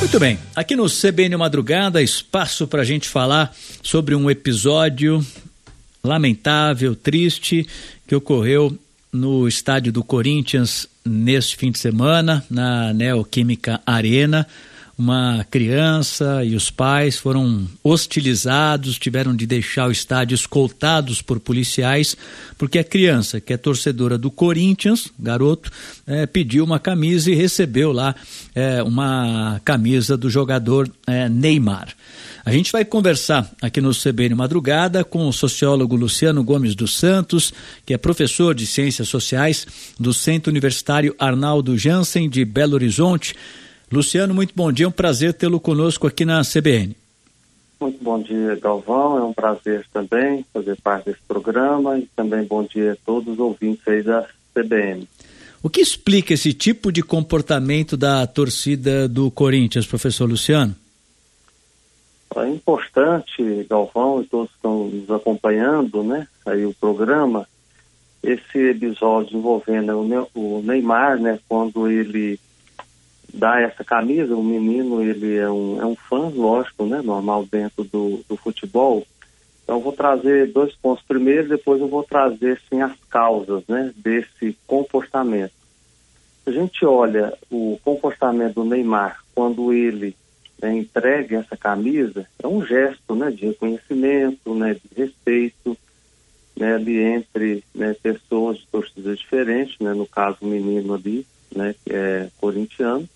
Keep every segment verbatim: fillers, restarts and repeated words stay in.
Muito bem, aqui no C B N Madrugada, espaço para a gente falar sobre um episódio lamentável, triste, que ocorreu no estádio do Corinthians neste fim de semana, na Neoquímica Arena. Uma criança e os pais foram hostilizados, tiveram de deixar o estádio escoltados por policiais, porque a criança, que é torcedora do Corinthians, garoto, é, pediu uma camisa e recebeu lá é, uma camisa do jogador é, Neymar. A gente vai conversar aqui no C B N Madrugada com o sociólogo Luciano Gomes dos Santos, que é professor de Ciências Sociais do Centro Universitário Arnaldo Jansen de Belo Horizonte. Luciano, muito bom dia, é um prazer tê-lo conosco aqui na C B N. Muito bom dia, Galvão, é um prazer também fazer parte desse programa e também bom dia a todos os ouvintes aí da C B N. O que explica esse tipo de comportamento da torcida do Corinthians, professor Luciano? É importante, Galvão, e todos que estão nos acompanhando, né, aí o programa, esse episódio envolvendo o Neymar, né, quando ele dá essa camisa, o menino, ele é um, é um fã, lógico, né, normal dentro do, do futebol. Então eu vou trazer dois pontos primeiro, depois eu vou trazer, sim, as causas, né, desse comportamento. A gente olha o comportamento do Neymar quando ele, né, entrega essa camisa, é um gesto, né, de reconhecimento, né, de respeito, né, ali entre, né, pessoas de torcidas diferentes, né, no caso o menino ali, né, que é corintiano.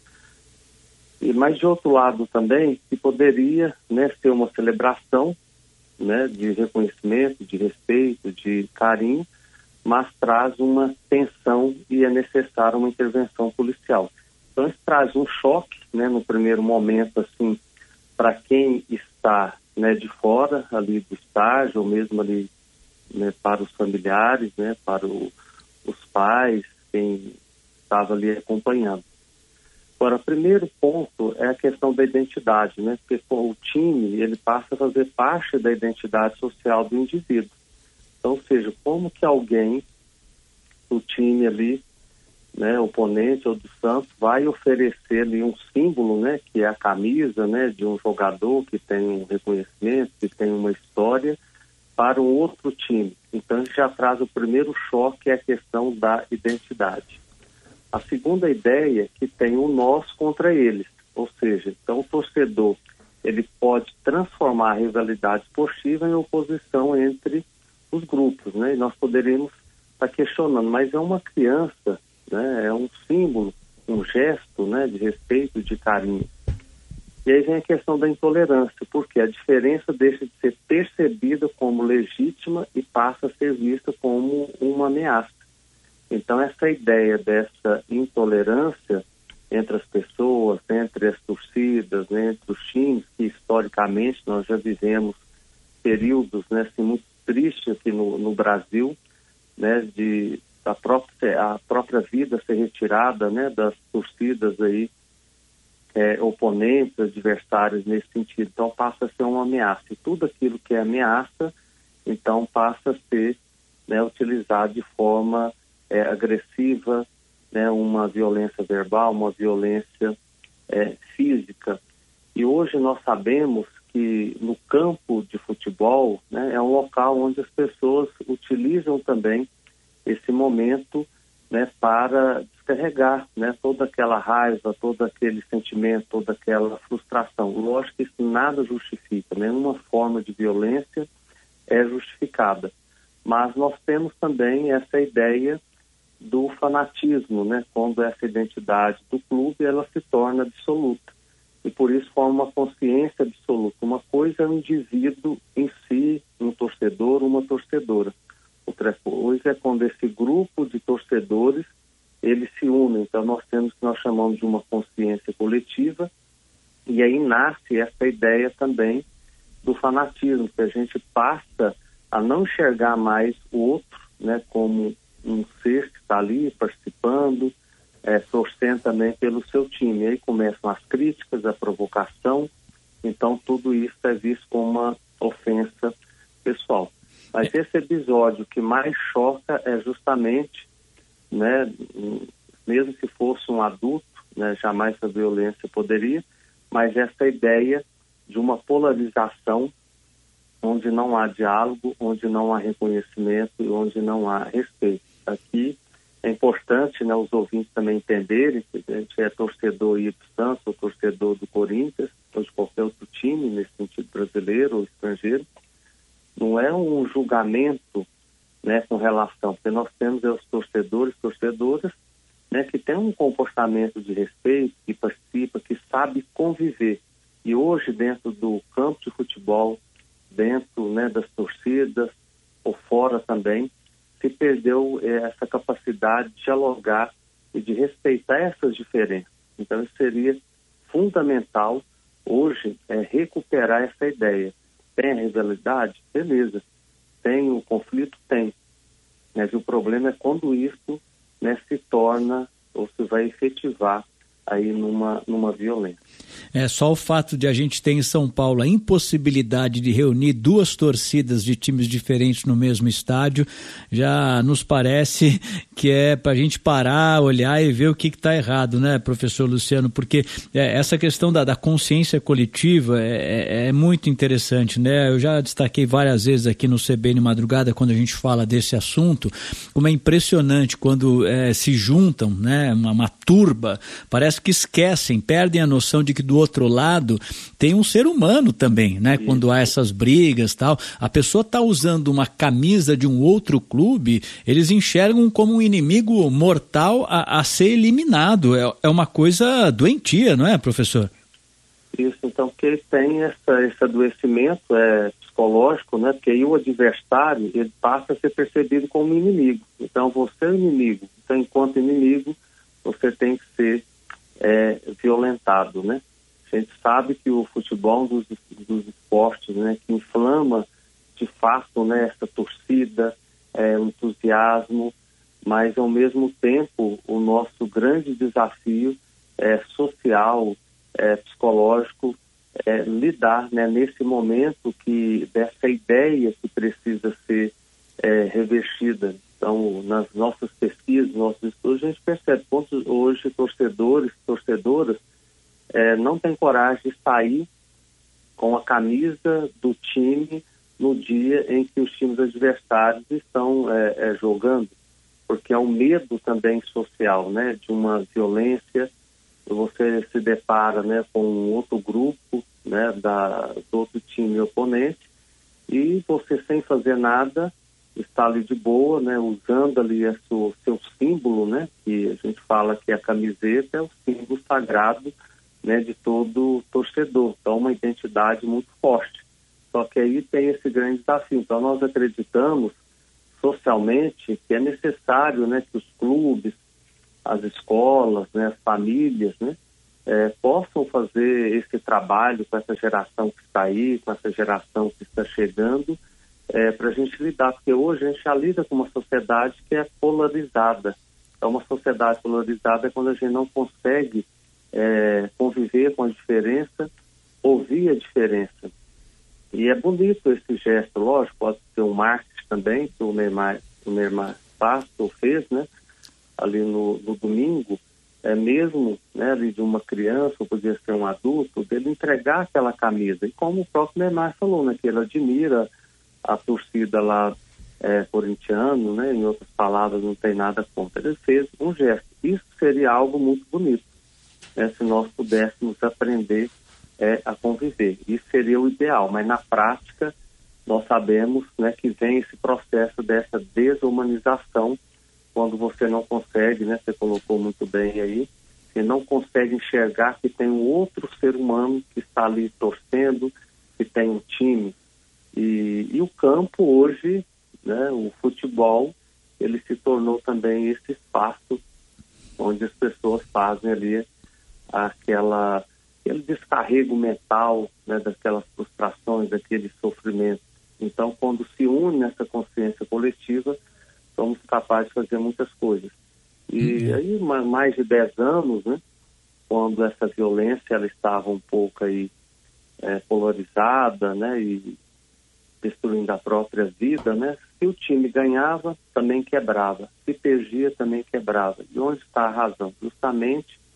E, mas de outro lado também, que poderia, né, ser uma celebração, né, de reconhecimento, de respeito, de carinho, mas traz uma tensão e é necessária uma intervenção policial. Então isso traz um choque, né, no primeiro momento, assim, para quem está, né, de fora ali do estágio, ou mesmo ali, né, para os familiares, né, para o, os pais, quem estava ali acompanhando. Agora, o primeiro ponto é a questão da identidade, né? Porque o time, ele passa a fazer parte da identidade social do indivíduo. Então, ou seja, como que alguém do time ali, né, oponente ou do Santos, vai oferecer ali um símbolo, né, que é a camisa, né, de um jogador que tem um reconhecimento, que tem uma história, para um outro time. Então, já traz o primeiro choque, que é a questão da identidade. A segunda ideia é que tem o nós contra eles, ou seja, então o torcedor, ele pode transformar a rivalidade esportiva em oposição entre os grupos, né? E nós poderíamos estar questionando, mas é uma criança, né? É um símbolo, um gesto, né, de respeito, de carinho. E aí vem a questão da intolerância, porque a diferença deixa de ser percebida como legítima e passa a ser vista como uma ameaça. Então, essa ideia dessa intolerância entre as pessoas, entre as torcidas, né, entre os times, que historicamente nós já vivemos períodos, né, assim, muito tristes aqui no, no Brasil, né, de a própria, a própria vida ser retirada, né, das torcidas aí, é, oponentes, adversários nesse sentido. Então, passa a ser uma ameaça. E tudo aquilo que é ameaça, então, passa a ser, né, utilizado de forma É, agressiva, né, uma violência verbal, uma violência é, física. E hoje nós sabemos que no campo de futebol, né, é um local onde as pessoas utilizam também esse momento, né, para descarregar, né, toda aquela raiva, todo aquele sentimento, toda aquela frustração. Lógico que isso nada justifica, nenhuma forma de violência é justificada. Mas nós temos também essa ideia do fanatismo, né? Quando essa identidade do clube, ela se torna absoluta. E por isso forma uma consciência absoluta. Uma coisa é o indivíduo em si, um torcedor, uma torcedora. Outra coisa é quando esse grupo de torcedores, eles se unem. Então nós temos o que nós chamamos de uma consciência coletiva, e aí nasce essa ideia também do fanatismo, que a gente passa a não enxergar mais o outro, né, como um ser que está ali participando, é, torcendo também pelo seu time. E aí começam as críticas, a provocação, então tudo isso é visto como uma ofensa pessoal. Mas esse episódio que mais choca é justamente, né, mesmo se fosse um adulto, né, jamais a violência poderia, mas essa ideia de uma polarização onde não há diálogo, onde não há reconhecimento e onde não há respeito. Aqui é importante, né, os ouvintes também entenderem que a gente é torcedor aí do Santos, ou torcedor do Corinthians, ou de qualquer outro time, nesse sentido brasileiro ou estrangeiro. Não é um julgamento, né, com relação, porque nós temos é, os torcedores, torcedoras, né, que tem um comportamento de respeito, que participa, que sabe conviver. E hoje, dentro do campo de futebol, dentro, né, das torcidas, ou fora também, se perdeu eh, essa capacidade de dialogar e de respeitar essas diferenças. Então, isso seria fundamental hoje é, recuperar essa ideia. Tem a rivalidade? Beleza. Tem o conflito? Tem. Mas o problema é quando isso, né, se torna ou se vai efetivar aí numa, numa violência. É só o fato de a gente ter em São Paulo a impossibilidade de reunir duas torcidas de times diferentes no mesmo estádio, já nos parece que é para a gente parar, olhar e ver o que está errado, né, professor Luciano? Porque é, essa questão da, da consciência coletiva é, é, é muito interessante, né? Eu já destaquei várias vezes aqui no C B N Madrugada, quando a gente fala desse assunto, como é impressionante quando é, se juntam, né, uma, uma turba, parece que esquecem, perdem a noção de que do outro lado tem um ser humano também, né? Isso. Quando há essas brigas e tal, a pessoa está usando uma camisa de um outro clube, eles enxergam como um inimigo mortal a, a ser eliminado. É, é uma coisa doentia, não é, professor? Isso, então, porque tem essa, esse adoecimento é, psicológico, né? Porque aí o adversário, ele passa a ser percebido como inimigo. Então, você é o inimigo. Então, enquanto inimigo, você tem que ser é, violentado, né? A gente sabe que o futebol dos, dos esportes, né, que inflama de fato, né, essa torcida, é, o entusiasmo, mas ao mesmo tempo o nosso grande desafio é, social, é, psicológico, é, lidar, né, nesse momento que dessa ideia que precisa ser é, revestida. Então, nas nossas pesquisas, nossos estudos, a gente percebe quantos hoje torcedores, torcedoras, É, não tem coragem de sair com a camisa do time no dia em que os times adversários estão é, é, jogando, porque é um medo também social, né, de uma violência. Você se depara, né, com um outro grupo, né, da, do outro time oponente, e você, sem fazer nada, está ali de boa, né, usando ali o seu, seu símbolo, né, que a gente fala que a camiseta é o símbolo sagrado, né, de todo torcedor. Então, uma identidade muito forte. Só que aí tem esse grande desafio. Então, nós acreditamos socialmente que é necessário, né, que os clubes, as escolas, né, as famílias, né, é, possam fazer esse trabalho com essa geração que está aí, com essa geração que está chegando, é, para a gente lidar. Porque hoje a gente já lida com uma sociedade que é polarizada. É uma sociedade polarizada quando a gente não consegue É, conviver com a diferença, ouvir a diferença. E é bonito esse gesto, lógico, pode ser um marketing também, que o Neymar, o Neymar faz, ou fez, né, ali no, no domingo, é mesmo, né, ali de uma criança, ou podia ser um adulto, dele entregar aquela camisa. E como o próprio Neymar falou, né, que ele admira a torcida lá é, corintiano, né, em outras palavras, não tem nada contra. Ele fez um gesto. Isso seria algo muito bonito. É, se nós pudéssemos aprender é, a conviver. Isso seria o ideal, mas na prática nós sabemos, né, que vem esse processo dessa desumanização, quando você não consegue, né, você colocou muito bem aí, você não consegue enxergar que tem um outro ser humano que está ali torcendo, que tem um time. E, e o campo hoje, né, o futebol, ele se tornou também esse espaço onde as pessoas fazem ali aquela, aquele descarrego mental, né, daquelas frustrações, daquele sofrimento. Então, quando se une nessa consciência coletiva, somos capazes de fazer muitas coisas. E uhum. aí, mais de dez anos, né, quando essa violência ela estava um pouco aí, é, polarizada, né, e destruindo a própria vida, né, se o time ganhava, também quebrava. Se perdia, também quebrava. E onde está a razão? Justamente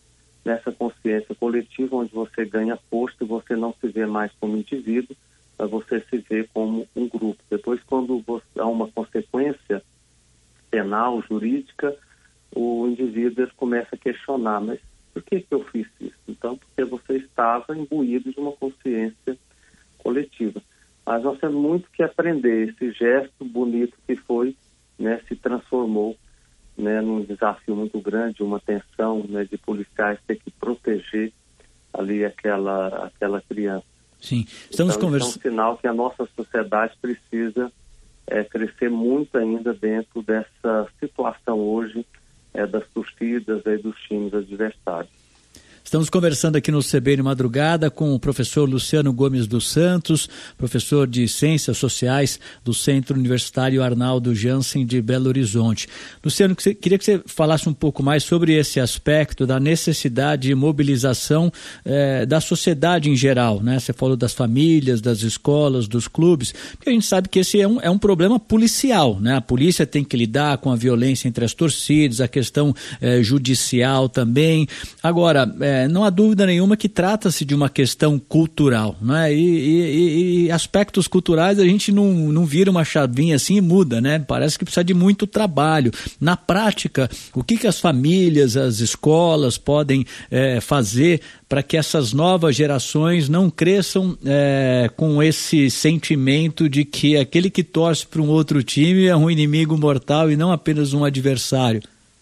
nessa consciência coletiva, onde você ganha posto e você não se vê mais como indivíduo, mas você se vê como um grupo. Depois, quando você, há uma consequência penal, jurídica, o indivíduo começa a questionar, mas por que que eu fiz isso? Então, porque você estava imbuído de uma consciência coletiva. Mas nós temos muito que aprender. Esse gesto bonito que foi, né, se transformou, né, num desafio muito grande, uma tensão, né, de policiais ter que proteger ali aquela, aquela criança. Sim, estamos então, conversando. Isso é um sinal que a nossa sociedade precisa é, crescer muito ainda dentro dessa situação hoje é, das torcidas e dos times adversários. Estamos conversando aqui no C B N Madrugada com o professor Luciano Gomes dos Santos, professor de Ciências Sociais do Centro Universitário Arnaldo Jansen de Belo Horizonte. Luciano, queria que você falasse um pouco mais sobre esse aspecto da necessidade de mobilização eh, da sociedade em geral, né? Você falou das famílias, das escolas, dos clubes, porque a gente sabe que esse é um, é um problema policial, né? A polícia tem que lidar com a violência entre as torcidas, a questão eh, judicial também. Agora, eh, não há dúvida nenhuma que trata-se de uma questão cultural, né? E, e, e aspectos culturais a gente não, não vira uma chavinha assim e muda, né? Parece que precisa de muito trabalho. Na prática, o que, que as famílias, as escolas podem é, fazer para que essas novas gerações não cresçam é, com esse sentimento de que aquele que torce para um outro time é um inimigo mortal e não apenas um adversário?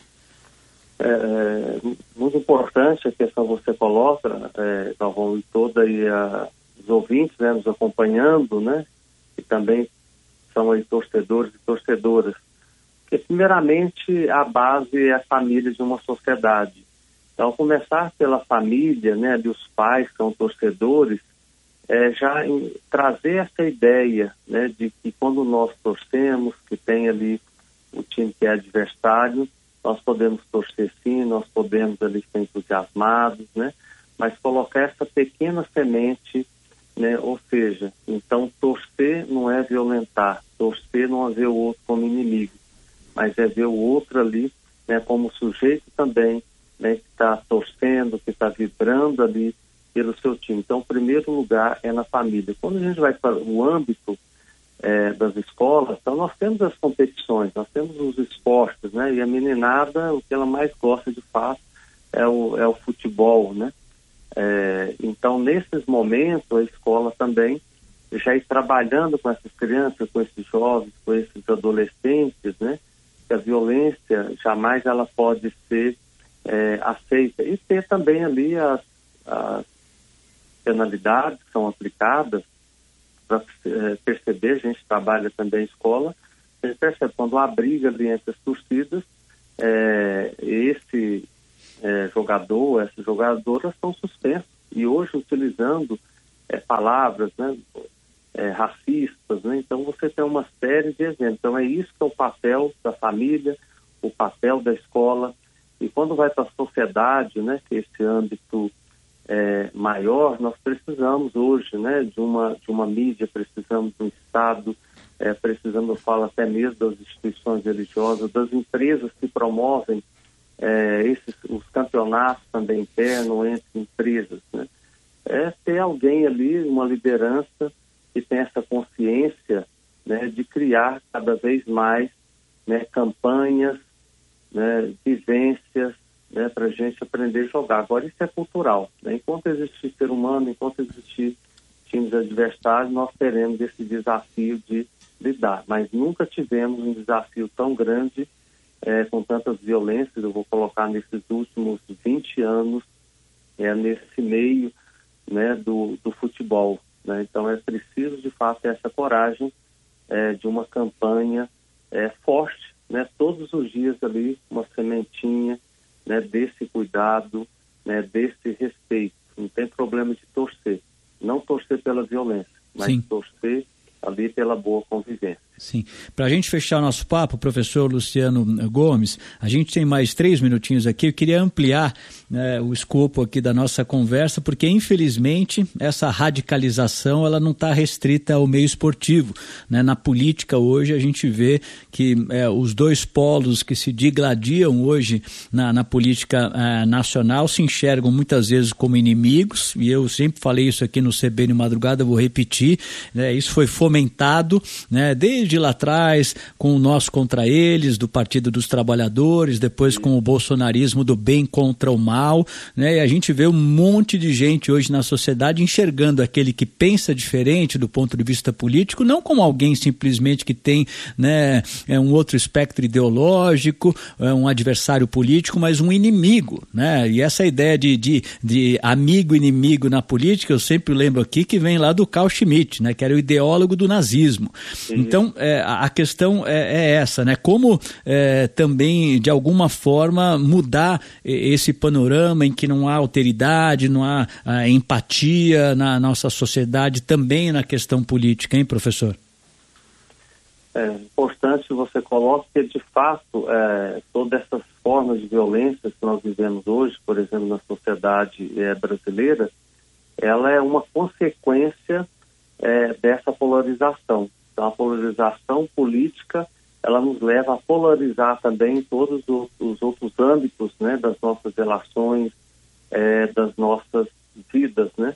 É, muito importante a questão que você coloca, é, Galvão, e toda aí a, os ouvintes, né, nos acompanhando, né, e também são aí torcedores e torcedoras, porque primeiramente a base é a família de uma sociedade. Então, começar pela família, né, dos pais que são torcedores, é, já em, trazer essa ideia, né, de que quando nós torcemos, que tem ali o time que é adversário, nós podemos torcer sim, nós podemos ali ser entusiasmados, né? Mas colocar essa pequena semente, né? Ou seja, então torcer não é violentar, torcer não é ver o outro como inimigo, mas é ver o outro ali, né, como sujeito também, né, que está torcendo, que está vibrando ali pelo seu time. Então, o primeiro lugar é na família. Quando a gente vai para o âmbito É, das escolas, então nós temos as competições, nós temos os esportes, né? E a meninada, o que ela mais gosta de fato é o, é o futebol, né? É, então, nesses momentos, a escola também já ir trabalhando com essas crianças, com esses jovens, com esses adolescentes, né? Que a violência jamais ela pode ser é, aceita. E ter também ali as, as penalidades que são aplicadas para perceber. A gente trabalha também em escola, a gente percebe quando há briga ali entre as torcidas, é, esse é, jogador, essas jogadoras são suspensos, e hoje utilizando é, palavras, né, é, racistas, né? Então você tem uma série de exemplos. Então é isso que é o papel da família, o papel da escola, e quando vai para a sociedade, né, que é esse âmbito É, maior, nós precisamos hoje, né, de uma, de uma mídia, precisamos do Estado, é, precisamos, eu falo até mesmo das instituições religiosas, das empresas que promovem é, esses, os campeonatos também internos entre empresas, né? É ter alguém ali, uma liderança que tem essa consciência, né, de criar cada vez mais, né, campanhas, né, vivências, né, para a gente aprender a jogar. Agora, isso é cultural, né? Enquanto existir ser humano, enquanto existir times adversários, nós teremos esse desafio de lidar. Mas nunca tivemos um desafio tão grande, é, com tantas violências, eu vou colocar nesses últimos vinte anos, é, nesse meio, né, do, do futebol, né? Então, é preciso, de fato, ter essa coragem é, de uma campanha é, forte, né? Todos os dias ali, uma sementinha, né, desse cuidado, né, desse respeito. Não tem problema de torcer. Não torcer pela violência, mas Sim. torcer ali pela boa convivência. Sim. Para a gente fechar o nosso papo, professor Luciano Gomes, a gente tem mais três minutinhos aqui. Eu queria ampliar né, o escopo aqui da nossa conversa, porque infelizmente essa radicalização ela não está restrita ao meio esportivo. Né? Na política hoje a gente vê que é, os dois polos que se digladiam hoje na, na política é, nacional se enxergam muitas vezes como inimigos, e eu sempre falei isso aqui no C B N Madrugada, vou repetir, né? Isso foi fomentado né, desde lá atrás, com o nós contra eles, do Partido dos Trabalhadores, depois com o bolsonarismo do bem contra o mal, né? E a gente vê um monte de gente hoje na sociedade enxergando aquele que pensa diferente do ponto de vista político, não como alguém simplesmente que tem né, é um outro espectro ideológico, é um adversário político, mas um inimigo, né? E essa ideia de, de, de amigo inimigo na política, eu sempre lembro aqui que vem lá do Carl Schmitt, né? Que era o ideólogo do nazismo. Sim. Então, É, a questão é, é essa, né? Como é, também, de alguma forma, mudar esse panorama em que não há alteridade, não há a, empatia na nossa sociedade, também na questão política, hein, professor? É importante que você coloque que, de fato, é, todas essas formas de violência que nós vivemos hoje, por exemplo, na sociedade é, brasileira, ela é uma consequência é, dessa polarização. Então, a polarização política, ela nos leva a polarizar também todos os, os outros âmbitos, né, das nossas relações, é, das nossas vidas, né?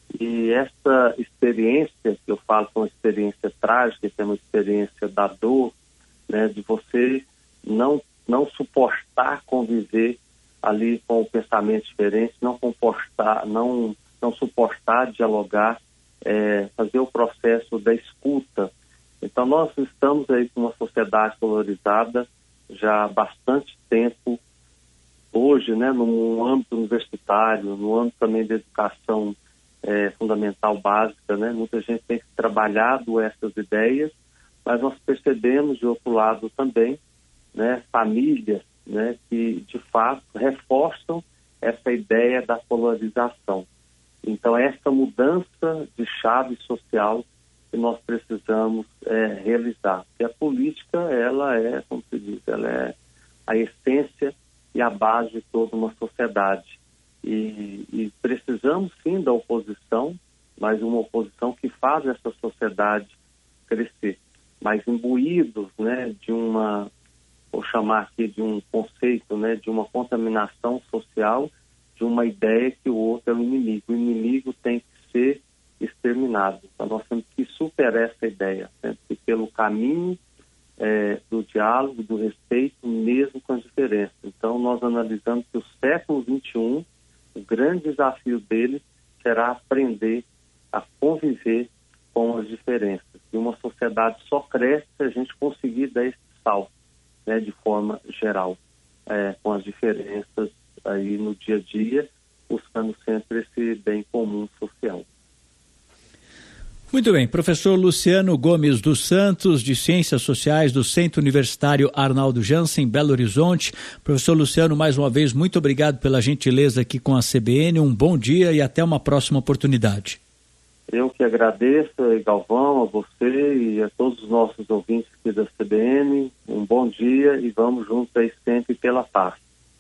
E essa experiência, que eu falo que é uma experiência trágica, que é uma experiência da dor, né, de você não, não suportar conviver ali com o pensamento diferente, não comportar, não, não suportar dialogar, é, fazer o processo da escuta. Então, nós estamos aí com uma sociedade polarizada já há bastante tempo. Hoje, né, no âmbito universitário, no âmbito também da educação é, fundamental básica, né, muita gente tem trabalhado essas ideias, mas nós percebemos, de outro lado também, né, famílias né, que, de fato, reforçam essa ideia da polarização. Então, essa mudança de chave social que nós precisamos é, realizar. Porque a política, ela é, como se diz, ela é a essência e a base de toda uma sociedade. E, e precisamos, sim, da oposição, mas uma oposição que faz essa sociedade crescer. Mas imbuídos, né, de uma, vou chamar aqui de um conceito, né, de uma contaminação social, de uma ideia que o outro é o inimigo. O inimigo tem que ser exterminado. Então, nós temos que superar essa ideia, né? E pelo caminho é, do diálogo, do respeito, mesmo com as diferenças. Então, nós analisamos que o século vinte e um, o grande desafio dele será aprender a conviver com as diferenças. E uma sociedade só cresce se a gente conseguir dar esse salto, né, de forma geral, é, com as diferenças aí no dia a dia, buscando sempre esse bem comum social. Muito bem, professor Luciano Gomes dos Santos, de Ciências Sociais do Centro Universitário Arnaldo Jansen, Belo Horizonte. Professor Luciano, mais uma vez, muito obrigado pela gentileza aqui com a C B N, um bom dia e até uma próxima oportunidade. Eu que agradeço, Galvão, a você e a todos os nossos ouvintes aqui da C B N, um bom dia e vamos juntos aí sempre pela paz.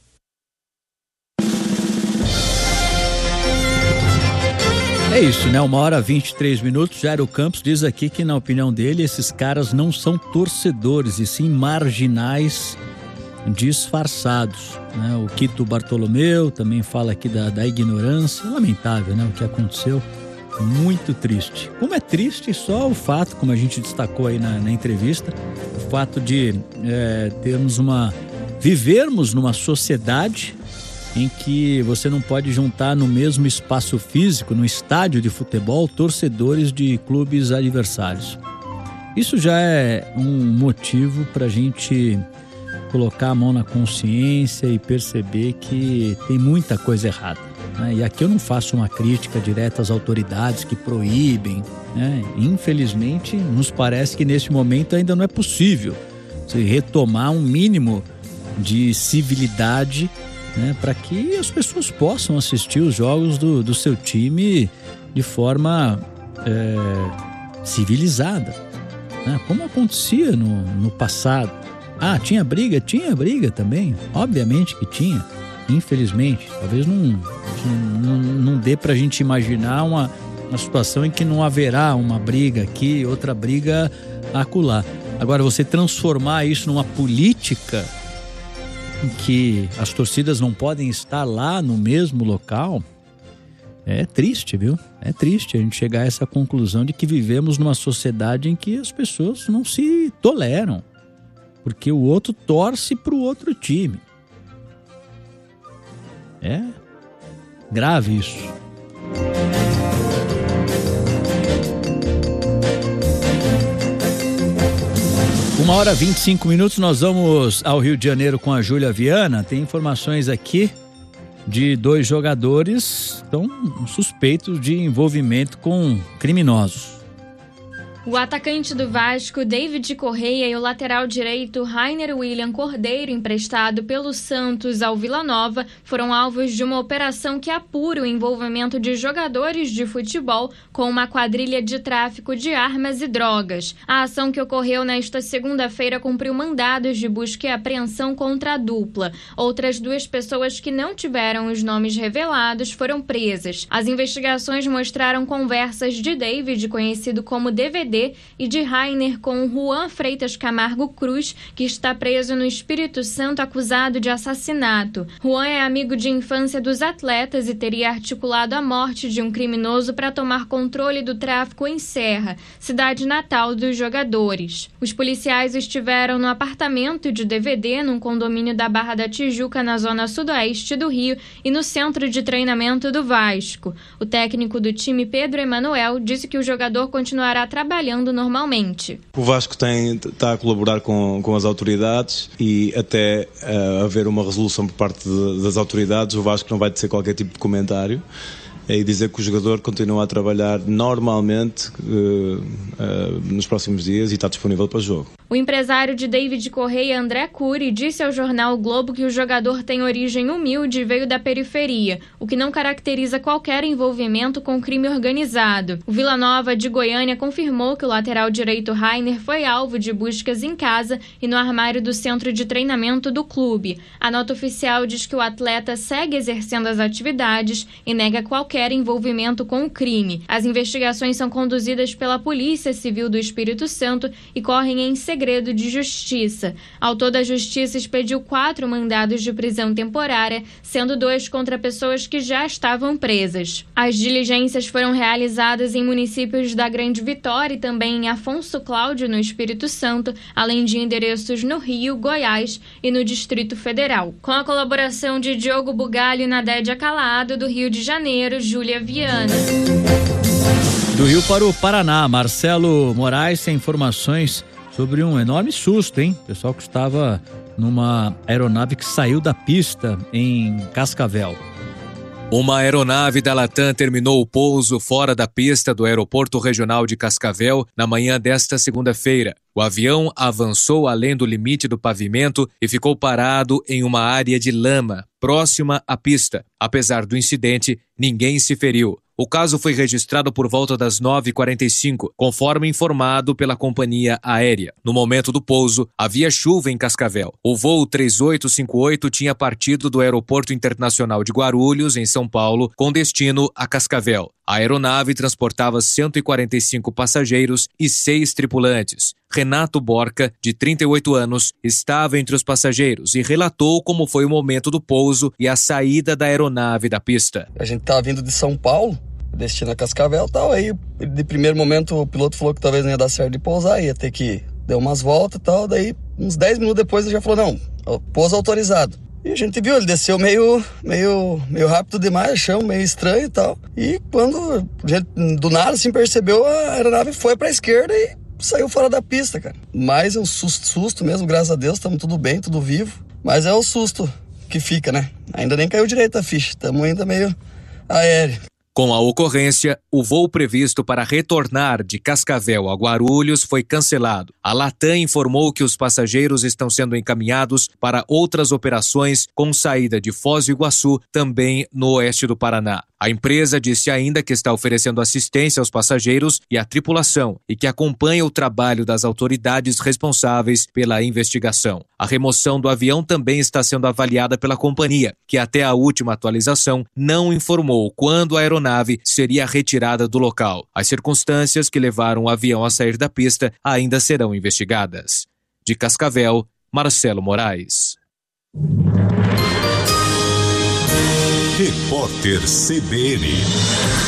É isso, né? Uma hora e vinte e três minutos. Jairo Campos diz aqui que, na opinião dele, esses caras não são torcedores, e sim marginais disfarçados, né? O Quito Bartolomeu também fala aqui da, da ignorância. Lamentável, né? O que aconteceu. Muito triste. Como é triste só o fato, como a gente destacou aí na, na entrevista, o fato de é, termos uma... vivermos numa sociedade em que você não pode juntar no mesmo espaço físico, no estádio de futebol, torcedores de clubes adversários. Isso já é um motivo para a gente colocar a mão na consciência e perceber que tem muita coisa errada, né? E aqui eu não faço uma crítica direta às autoridades que proíbem, né? Infelizmente, nos parece que nesse momento ainda não é possível se retomar um mínimo de civilidade, né, para que as pessoas possam assistir os jogos do, do seu time de forma é, civilizada. né? Como acontecia no, no passado. Ah, tinha briga? Tinha briga também, obviamente que tinha, infelizmente. Talvez não, não, não dê pra gente imaginar uma, uma situação em que não haverá uma briga aqui, outra briga acolá. Agora, você transformar isso numa política em que as torcidas não podem estar lá no mesmo local, é triste, viu? É triste a gente chegar a essa conclusão de que vivemos numa sociedade em que as pessoas não se toleram, porque o outro torce para o outro time. É grave isso. Uma hora e vinte e cinco minutos, nós vamos ao Rio de Janeiro com a Júlia Viana. Tem informações aqui de dois jogadores que estão suspeitos de envolvimento com criminosos. O atacante do Vasco, David Correia, e o lateral direito, Rainer William Cordeiro, emprestado pelo Santos ao Vila Nova, foram alvos de uma operação que apura o envolvimento de jogadores de futebol com uma quadrilha de tráfico de armas e drogas. A ação que ocorreu nesta segunda-feira cumpriu mandados de busca e apreensão contra a dupla. Outras duas pessoas que não tiveram os nomes revelados foram presas. As investigações mostraram conversas de David, conhecido como D V D, e de Rainer com Juan Freitas Camargo Cruz, que está preso no Espírito Santo acusado de assassinato. Juan é amigo de infância dos atletas e teria articulado a morte de um criminoso para tomar controle do tráfico em Serra, cidade natal dos jogadores. Os policiais estiveram no apartamento de D V D, num condomínio da Barra da Tijuca, na zona sudoeste do Rio, e no centro de treinamento do Vasco. O técnico do time, Pedro Emanuel, disse que o jogador continuará trabalhando normalmente. O Vasco tem, está a colaborar com, com as autoridades e até uh, haver uma resolução por parte de, das autoridades, o Vasco não vai ter qualquer tipo de comentário e dizer que o jogador continua a trabalhar normalmente uh, uh, nos próximos dias e está disponível para o jogo. O empresário de David Correia, André Cury, disse ao jornal o Globo que o jogador tem origem humilde e veio da periferia, o que não caracteriza qualquer envolvimento com crime organizado. O Vila Nova de Goiânia confirmou que o lateral direito Rainer foi alvo de buscas em casa e no armário do centro de treinamento do clube. A nota oficial diz que o atleta segue exercendo as atividades e nega qualquer envolvimento com o crime. As investigações são conduzidas pela Polícia Civil do Espírito Santo e correm em segredo de justiça. Ao todo, a Justiça expediu quatro mandados de prisão temporária, sendo dois contra pessoas que já estavam presas. As diligências foram realizadas em municípios da Grande Vitória e também em Afonso Cláudio, no Espírito Santo, além de endereços no Rio, Goiás e no Distrito Federal. Com a colaboração de Diogo Bugalho e Nadédia Calado, do Rio de Janeiro, Júlia Viana. Do Rio para o Paraná, Marcelo Moraes tem informações sobre um enorme susto, hein? Pessoal que estava numa aeronave que saiu da pista em Cascavel. Uma aeronave da Latam terminou o pouso fora da pista do Aeroporto Regional de Cascavel na manhã desta segunda-feira. O avião avançou além do limite do pavimento e ficou parado em uma área de lama, próxima à pista. Apesar do incidente, ninguém se feriu. O caso foi registrado por volta das nove e quarenta e cinco, conforme informado pela companhia aérea. No momento do pouso, havia chuva em Cascavel. O voo três oito cinco oito tinha partido do Aeroporto Internacional de Guarulhos, em São Paulo, com destino a Cascavel. A aeronave transportava cento e quarenta e cinco passageiros e seis tripulantes. Renato Borca, de trinta e oito anos, estava entre os passageiros e relatou como foi o momento do pouso e a saída da aeronave da pista. A gente estava vindo de São Paulo, destino a Cascavel e tal, aí de primeiro momento o piloto falou que talvez não ia dar certo de pousar, ia ter que dar umas voltas e tal, daí uns dez minutos depois ele já falou, não, pouso autorizado. E a gente viu, ele desceu meio, meio, meio rápido demais, chão meio estranho e tal. E quando a gente, do nada, assim, percebeu, a aeronave foi para a esquerda e saiu fora da pista, cara. Mas é um susto, susto mesmo, graças a Deus, estamos tudo bem, tudo vivo. Mas é o susto que fica, né? Ainda nem caiu direito a ficha, estamos ainda meio aéreo. Com a ocorrência, o voo previsto para retornar de Cascavel a Guarulhos foi cancelado. A Latam informou que os passageiros estão sendo encaminhados para outras operações com saída de Foz do Iguaçu, também no oeste do Paraná. A empresa disse ainda que está oferecendo assistência aos passageiros e à tripulação e que acompanha o trabalho das autoridades responsáveis pela investigação. A remoção do avião também está sendo avaliada pela companhia, que até a última atualização não informou quando a aeronave seria retirada do local. As circunstâncias que levaram o avião a sair da pista ainda serão investigadas. De Cascavel, Marcelo Moraes. Repórter C B N.